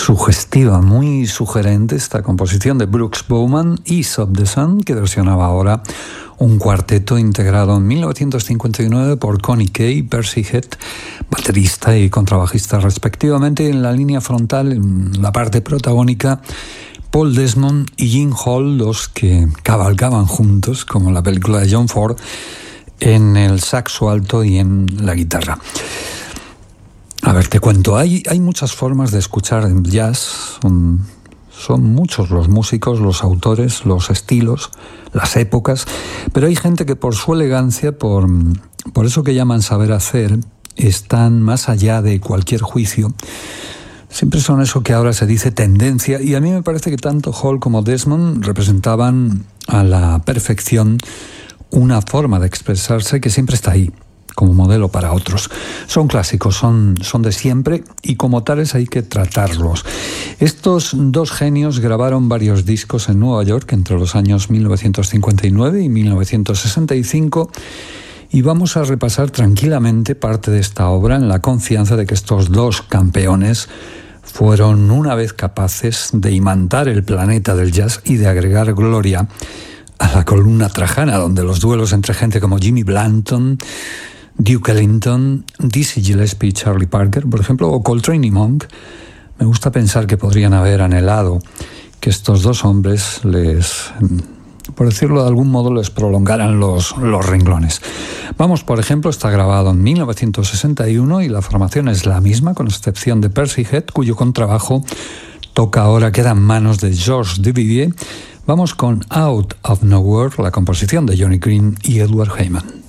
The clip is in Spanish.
Sugestiva, muy sugerente esta composición de Brooks Bowman, East of the Sun, que versionaba ahora un cuarteto integrado en 1959 por Connie Kay, Percy Head, baterista y contrabajista respectivamente, en la línea frontal, en la parte protagónica, Paul Desmond y Gene Hall, los que cabalgaban juntos, como en la película de John Ford, en el saxo alto y en la guitarra. A ver, te cuento, hay muchas formas de escuchar el jazz, son muchos los músicos, los autores, los estilos, las épocas, pero hay gente que por su elegancia, por eso que llaman saber hacer, están más allá de cualquier juicio. Siempre son eso que ahora se dice tendencia, y a mí me parece que tanto Hall como Desmond representaban a la perfección una forma de expresarse que siempre está ahí, como modelo para otros. Son clásicos, son de siempre, y como tales hay que tratarlos. Estos dos genios grabaron varios discos en Nueva York entre los años 1959 y 1965, y vamos a repasar tranquilamente parte de esta obra en la confianza de que estos dos campeones fueron una vez capaces de imantar el planeta del jazz y de agregar gloria a la columna trajana, donde los duelos entre gente como Jimmy Blanton, Duke Ellington, Dizzy Gillespie y Charlie Parker, por ejemplo, o Coltrane y Monk, me gusta pensar que podrían haber anhelado que estos dos hombres por decirlo de algún modo, les prolongaran los renglones. Vamos, por ejemplo, está grabado en 1961 y la formación es la misma, con excepción de Percy Head, cuyo contrabajo queda en manos de Georges Duvivier. Vamos con Out of Nowhere, la composición de Johnny Green y Edward Heyman.